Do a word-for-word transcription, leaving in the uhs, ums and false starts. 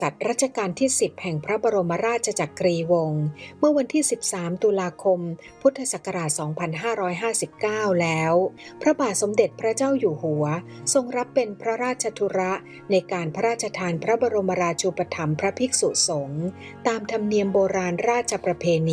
ษัตริย์รัชกาลที่สิบแห่งพระบรมราชจักรีวงศ์เมื่อวันที่สิบสามตุลาคมพุทธศักราชสองพันห้าร้อยห้าสิบเก้าแล้วพระบาทสมเด็จพระเจ้าอยู่หัวทรงรับเป็นพระราชธุระในการพระราชทานพระบรมราชูปถัมภ์พระภิกษุสงฆ์ตามธรรมเนียมโบราณราชประเพณี